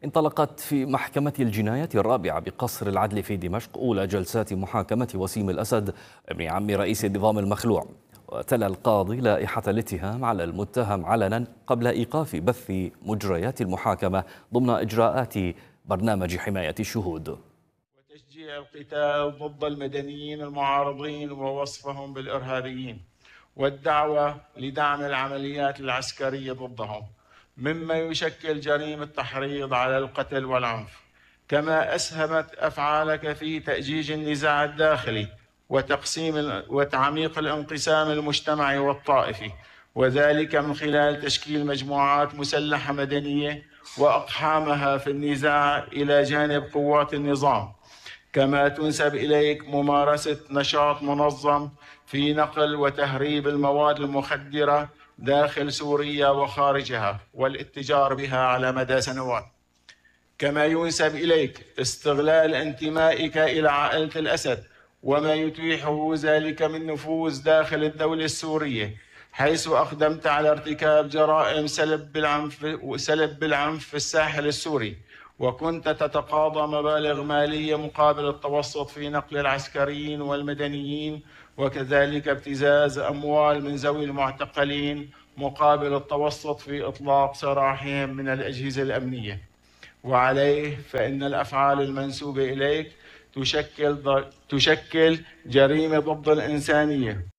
انطلقت في محكمة الجنايات الرابعة بقصر العدل في دمشق أولى جلسات محاكمة وسيم الأسد ابن عم رئيس النظام المخلوع، وتلا القاضي لائحة الاتهام على المتهم علنا قبل إيقاف بث مجريات المحاكمة ضمن إجراءات برنامج حماية الشهود. وتشجيع القتال ضد المدنيين المعارضين ووصفهم بالإرهابيين، والدعوة لدعم العمليات العسكرية ضدهم، مما يشكل جريمة تحريض على القتل والعنف. كما أسهمت أفعالك في تأجيج النزاع الداخلي وتعميق الانقسام المجتمعي والطائفي، وذلك من خلال تشكيل مجموعات مسلحة مدنية وأقحامها في النزاع إلى جانب قوات النظام. كما تنسب إليك ممارسة نشاط منظم في نقل وتهريب المواد المخدرة داخل سوريا وخارجها والاتجار بها على مدى سنوات. كما ينسب إليك استغلال انتمائك إلى عائلة الأسد وما يتيحه ذلك من نفوذ داخل الدولة السورية، حيث أقدمت على ارتكاب جرائم سلب بالعنف في الساحل السوري، وكنت تتقاضى مبالغ مالية مقابل التوسط في نقل العسكريين والمدنيين، وكذلك ابتزاز أموال من ذوي المعتقلين مقابل التوسط في إطلاق سراحهم من الأجهزة الأمنية. وعليه فإن الأفعال المنسوبة إليك تشكل جريمة ضد الإنسانية